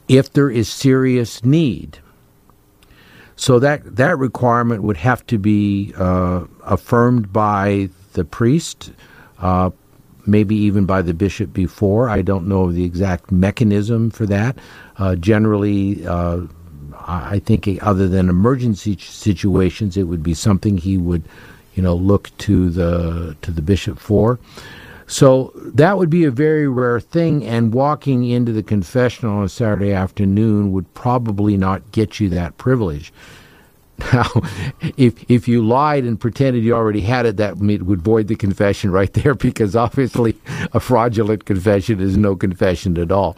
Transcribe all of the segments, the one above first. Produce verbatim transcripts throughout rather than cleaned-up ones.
if there is serious need. So that, that requirement would have to be uh, affirmed by the priest, uh, maybe even by the bishop before. I don't know the exact mechanism for that. Uh, generally, uh, I think other than emergency situations, it would be something he would, you know, look to the to the bishop for. So that would be a very rare thing, and walking into the confessional on a Saturday afternoon would probably not get you that privilege. Now, if if you lied and pretended you already had it, that would void the confession right there, because obviously a fraudulent confession is no confession at all.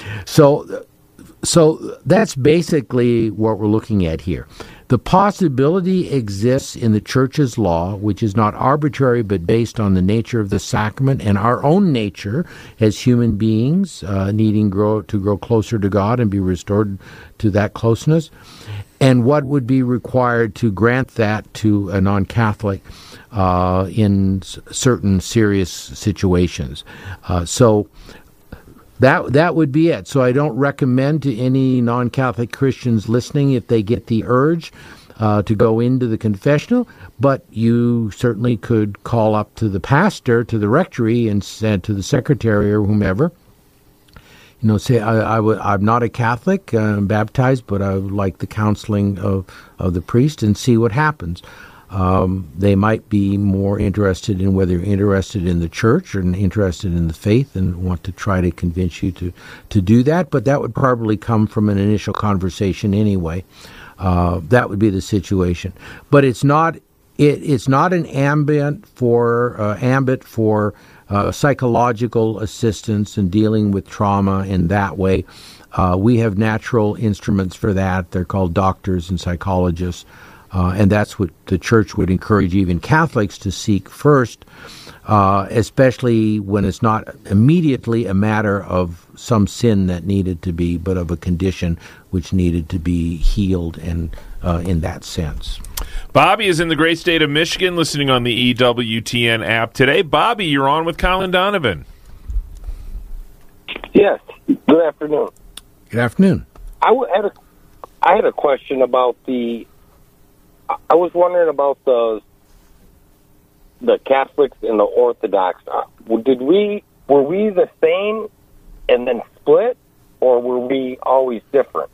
So, so that's basically what we're looking at here. The possibility exists in the Church's law, which is not arbitrary but based on the nature of the sacrament and our own nature as human beings, uh, needing grow to grow closer to God and be restored to that closeness, and what would be required to grant that to a non-Catholic uh, in s- certain serious situations. Uh, so That that would be it. So I don't recommend to any non-Catholic Christians listening, if they get the urge, uh, to go into the confessional, but you certainly could call up to the pastor, to the rectory, and said to the secretary or whomever, you know, say, I, I w- I'm not a Catholic, uh, I'm baptized, but I would like the counseling of, of the priest, and see what happens. Um, they might be more interested in whether you're interested in the church or interested in the faith and want to try to convince you to, to do that, but that would probably come from an initial conversation anyway. Uh, that would be the situation. But it's not it, it's not an ambient for uh, ambit for uh, psychological assistance and dealing with trauma in that way. Uh, we have natural instruments for that. They're called doctors and psychologists. Uh, and that's what the Church would encourage even Catholics to seek first, uh, especially when it's not immediately a matter of some sin that needed to be, but of a condition which needed to be healed, and uh, in that sense. Bobby is in the great state of Michigan, listening on the E W T N app today. Bobby, you're on with Colin Donovan. Yes. Good afternoon. Good afternoon. I w- had a, I had a question about the. I was wondering about the the Catholics and the Orthodox. Uh, did we were we the same and then split, or were we always different?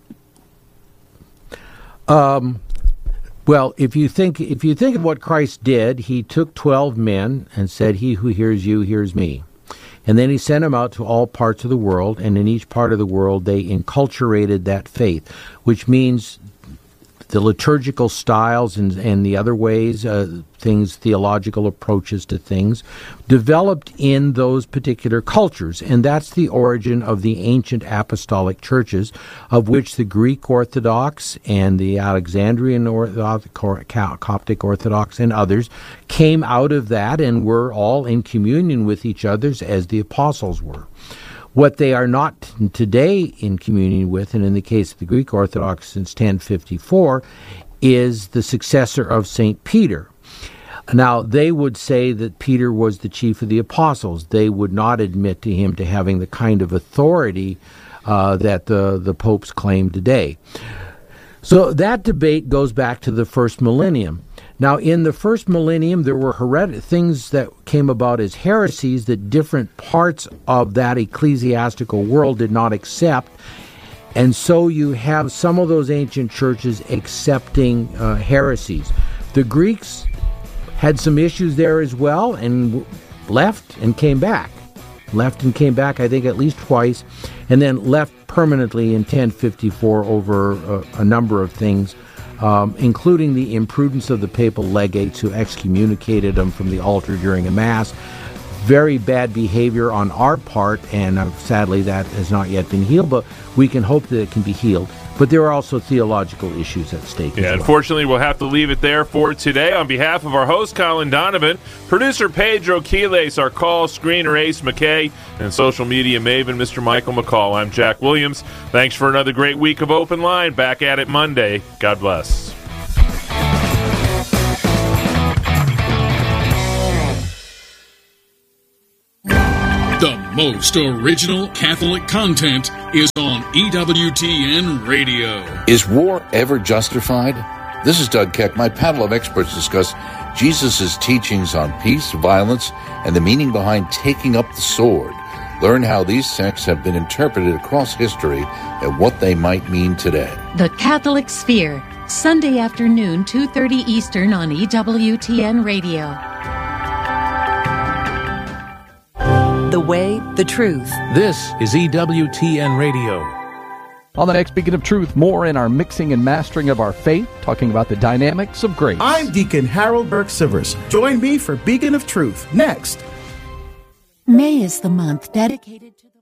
Um. Well, if you think if you think of what Christ did, he took twelve men and said, "He who hears you hears me." And then he sent them out to all parts of the world, and in each part of the world they enculturated that faith, which means the liturgical styles and, and the other ways, uh, things, theological approaches to things, developed in those particular cultures. And that's the origin of the ancient apostolic churches, of which the Greek Orthodox and the Alexandrian Orthodox, Coptic Orthodox, and others came out of that and were all in communion with each other as the apostles were. What they are not today in communion with, and in the case of the Greek Orthodox since ten fifty-four, is the successor of Saint Peter. Now, they would say that Peter was the chief of the apostles. They would not admit to him to having the kind of authority uh, that the, the popes claim today. So that debate goes back to the first millennium. Now, in the first millennium, there were hered- things that came about as heresies that different parts of that ecclesiastical world did not accept. And so you have some of those ancient churches accepting uh, heresies. The Greeks had some issues there as well, and left and came back. Left and came back, I think, at least twice, and then left permanently in ten fifty-four over a, a number of things. Um, including the imprudence of the papal legates who excommunicated them from the altar during a mass. Very bad behavior on our part, and uh, sadly that has not yet been healed, but we can hope that it can be healed. But there are also theological issues at stake. Yeah, as well. Unfortunately, we'll have to leave it there for today. On behalf of our host, Colin Donovan, producer Pedro Quiles, our call screener Ace McKay, and social media maven Mister Michael McCall, I'm Jack Williams. Thanks for another great week of Open Line. Back at it Monday. God bless. The most original Catholic content is on E W T N Radio. Is war ever justified? This is Doug Keck. My panel of experts discuss Jesus' teachings on peace, violence, and the meaning behind taking up the sword. Learn how these texts have been interpreted across history and what they might mean today. The Catholic Sphere, Sunday afternoon, two thirty Eastern on E W T N Radio. The way, the truth. This is E W T N Radio. On the next Beacon of Truth, more in our mixing and mastering of our faith, talking about the dynamics of grace. I'm Deacon Harold Burke-Sivers. Join me for Beacon of Truth next. May is the month dedicated to the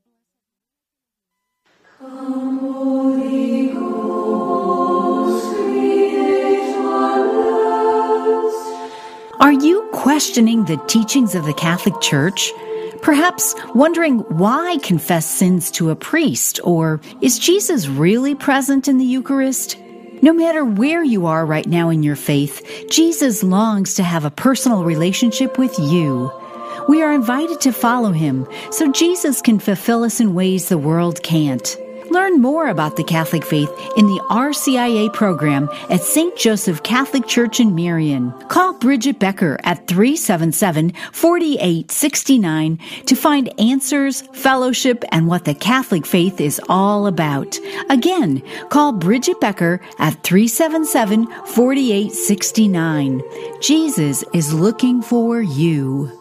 Holy Ghost, create our lives. Are you questioning the teachings of the Catholic Church? Perhaps wondering why confess sins to a priest, or is Jesus really present in the Eucharist? No matter where you are right now in your faith, Jesus longs to have a personal relationship with you. We are invited to follow him so Jesus can fulfill us in ways the world can't. Learn more about the Catholic faith in the R C I A program at Saint Joseph Catholic Church in Marion. Call Bridget Becker at three seven seven, four eight six nine to find answers, fellowship, and what the Catholic faith is all about. Again, call Bridget Becker at three seven seven, four eight six nine. Jesus is looking for you.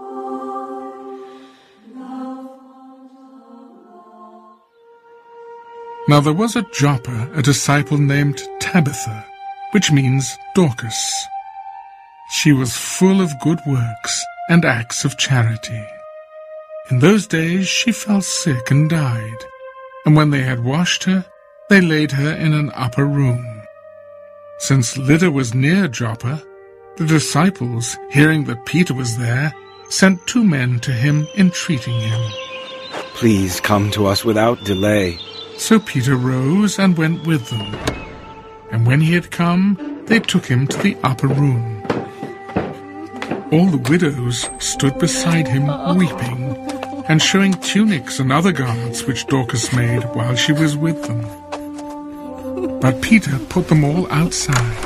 Now there was at Joppa a disciple named Tabitha, which means Dorcas. She was full of good works and acts of charity. In those days she fell sick and died, and when they had washed her, they laid her in an upper room. Since Lydda was near Joppa, the disciples, hearing that Peter was there, sent two men to him entreating him. Please come to us without delay. So Peter rose and went with them. And when he had come, they took him to the upper room. All the widows stood beside him weeping, and showing tunics and other garments which Dorcas made while she was with them. But Peter put them all outside,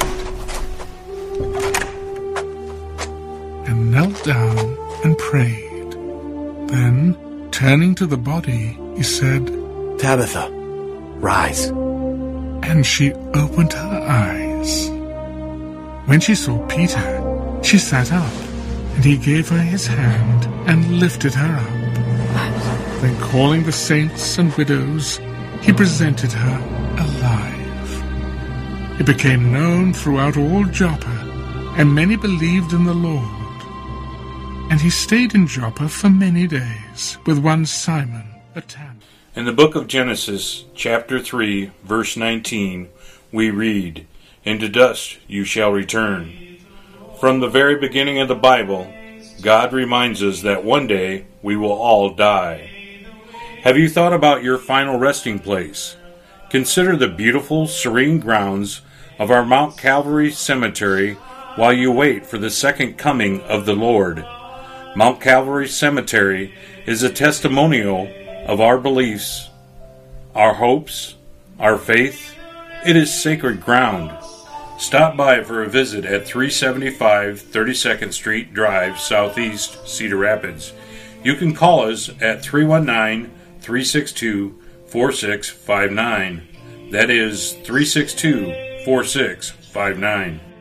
and knelt down and prayed. Then, turning to the body, he said, Tabitha, rise. And she opened her eyes. When she saw Peter, she sat up, and he gave her his hand and lifted her up. Then calling the saints and widows, he presented her alive. It became known throughout all Joppa, and many believed in the Lord. And he stayed in Joppa for many days with one Simon, a tanner. In the book of Genesis, chapter three, verse nineteen, we read, "Into dust you shall return." From the very beginning of the Bible, God reminds us that one day we will all die. Have you thought about your final resting place? Consider the beautiful, serene grounds of our Mount Calvary Cemetery while you wait for the second coming of the Lord. Mount Calvary Cemetery is a testimonial of our beliefs, our hopes, our faith. It is sacred ground. Stop by for a visit at three seventy-five thirty-second Street Drive, Southeast, Cedar Rapids. You can call us at three one nine, three six two, four six five nine. That is three six two, four six five nine.